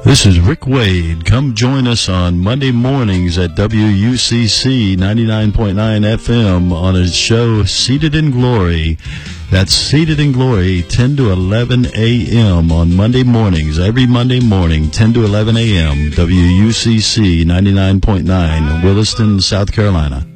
This is Rick Wade. Come join us on Monday mornings at WUCC 99.9 FM on a show Seated in Glory. That's Seated in Glory, 10 to 11 a.m. on Monday mornings. Every Monday morning, 10 to 11 a.m. WUCC 99.9, Williston, South Carolina.